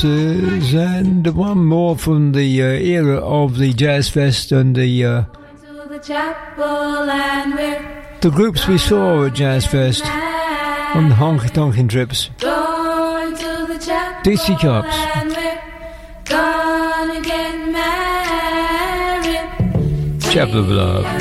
And one more from the era of the Jazz Fest and the groups we saw at Jazz Fest on the honky tonkin' trips. DC Cops. Chapel of Love.